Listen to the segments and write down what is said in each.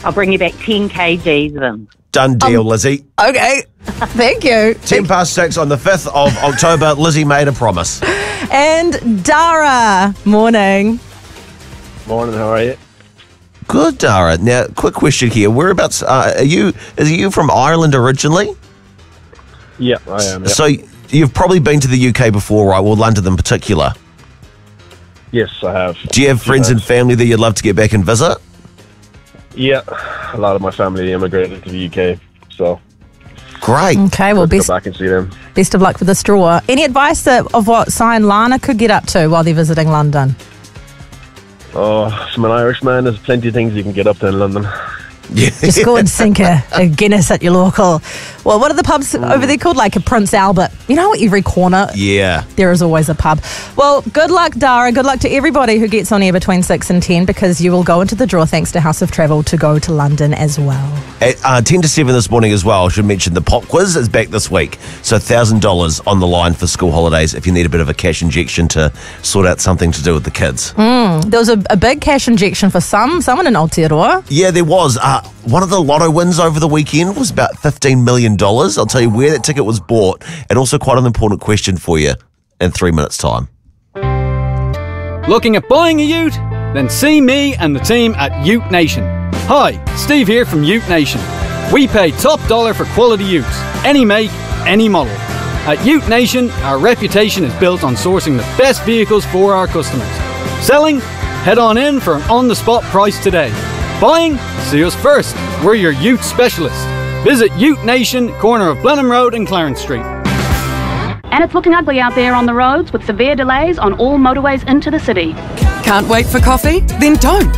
I'll bring you back 10 kgs of them. Done deal, Lizzie. Okay, thank you. 6:10 on the 5th of October. Lizzie made a promise. And Dara, morning. Morning, how are you? Good, Dara. Now, quick question here. Whereabouts are you? Are you from Ireland originally? Yeah, I am. Yeah. So you've probably been to the UK before, right? Well, London in particular. Yes, I have. Do you have friends and family that you'd love to get back and visit? Yeah, a lot of my family immigrated to the UK, so Great. Okay, well, let's go back and see them. best of luck with this draw. Any advice of what Si and Lana could get up to while they're visiting London? Oh, from an Irishman, there's plenty of things you can get up to in London. Yeah. Just go and sink a Guinness at your local. Well, what are the pubs over there called? Like a Prince Albert. You know, every corner Yeah. there is always a pub. Well, good luck, Dara. Good luck to everybody who gets on air between 6 and 10 because you will go into the draw thanks to House of Travel to go to London as well. At 10 to 7 this morning as well, I should mention the pop quiz is back this week. So $1,000 on the line for school holidays if you need a bit of a cash injection to sort out something to do with the kids. There was a big cash injection for someone in Aotearoa. Yeah, there was. One of the lotto wins over the weekend was about $15 million. I'll tell you where that ticket was bought and also quite an important question for you in 3 minutes' time. Looking at buying a ute? Then see me and the team at Ute Nation. Hi, Steve here from Ute Nation. We pay top dollar for quality utes, any make, any model. At Ute Nation, our reputation is built on sourcing the best vehicles for our customers. Selling? Head on in for an on-the-spot price today. Buying? See us first. We're your ute specialist. Visit Ute Nation, corner of Blenheim Road and Clarence Street. And it's looking ugly out there on the roads with severe delays on all motorways into the city. Can't wait for coffee? Then don't.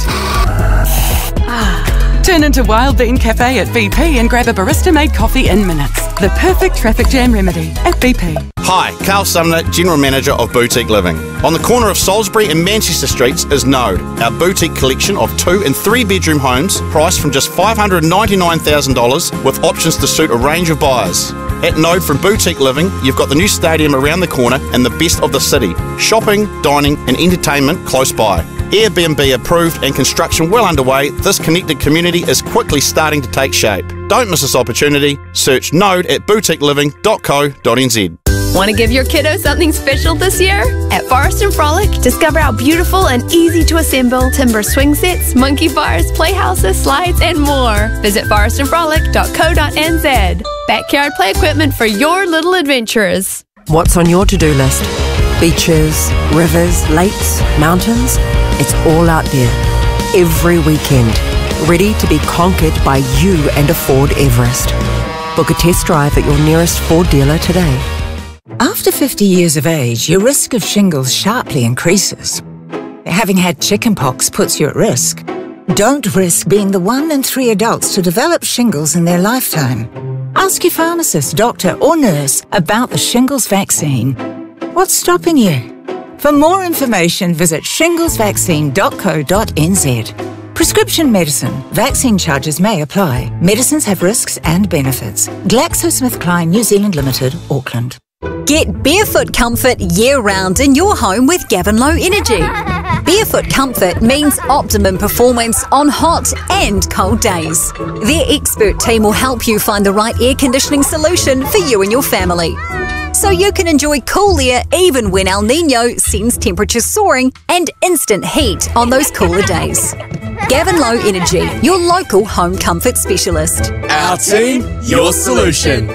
Turn into Wild Bean Cafe at BP and grab a barista-made coffee in minutes. The perfect traffic jam remedy at BP. Hi, Carl Sumner, General Manager of Boutique Living. On the corner of Salisbury and Manchester Streets is Node, our boutique collection of 2 and 3 bedroom homes priced from just $599,000 with options to suit a range of buyers. At Node from Boutique Living, you've got the new stadium around the corner and the best of the city. Shopping, dining and entertainment close by. Airbnb approved and construction well underway, this connected community is quickly starting to take shape. Don't miss this opportunity. Search Node at boutiqueliving.co.nz. Want to give your kiddo something special this year? At Forest and Frolic, discover our beautiful and easy to assemble timber swing sets, monkey bars, playhouses, slides, and more. Visit forestandfrolic.co.nz. Backyard play equipment for your little adventurers. What's on your to-do list? Beaches, rivers, lakes, mountains? It's all out there, every weekend, ready to be conquered by you and a Ford Everest. Book a test drive at your nearest Ford dealer today. After 50 years of age, your risk of shingles sharply increases. Having had chickenpox puts you at risk. Don't risk being the 1 in 3 adults to develop shingles in their lifetime. Ask your pharmacist, doctor, or nurse about the shingles vaccine. What's stopping you? For more information, visit shinglesvaccine.co.nz. Prescription medicine. Vaccine charges may apply. Medicines have risks and benefits. GlaxoSmithKline New Zealand Limited, Auckland. Get barefoot comfort year-round in your home with Gavin Low Energy. Barefoot comfort means optimum performance on hot and cold days. Their expert team will help you find the right air conditioning solution for you and your family, so you can enjoy cool air even when El Niño sends temperatures soaring and instant heat on those cooler days. Gavin Low Energy, your local home comfort specialist. Our team, your solution.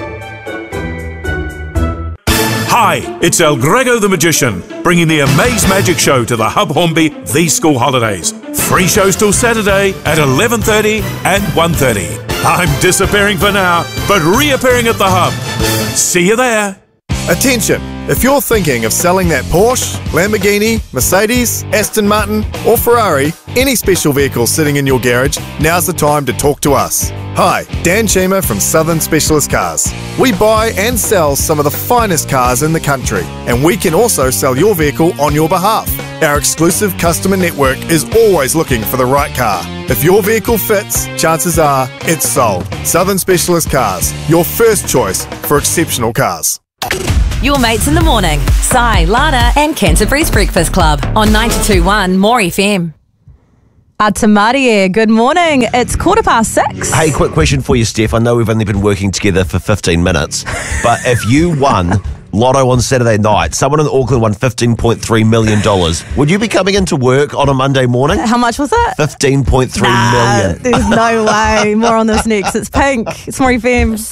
Hi, it's El Grego the Magician, bringing the Amaze Magic Show to the Hub Hornby these school holidays. 3 shows till Saturday at 11:30 and 1:30. I'm disappearing for now, but reappearing at the Hub. See you there. Attention! If you're thinking of selling that Porsche, Lamborghini, Mercedes, Aston Martin or Ferrari, any special vehicle sitting in your garage, now's the time to talk to us. Hi, Dan Chima from Southern Specialist Cars. We buy and sell some of the finest cars in the country, and we can also sell your vehicle on your behalf. Our exclusive customer network is always looking for the right car. If your vehicle fits, chances are it's sold. Southern Specialist Cars, your first choice for exceptional cars. Your mates in the morning. Si, Lana and Canterbury's Breakfast Club on 92.1 More FM. Tamarie, good morning. It's 6:15. Hey, quick question for you, Steph. I know we've only been working together for 15 minutes, but if you won Lotto on Saturday night, someone in Auckland won $15.3 million, would you be coming into work on a Monday morning? How much was it? $15.3 million. There's no way. More on this next. It's Pink. It's More FM.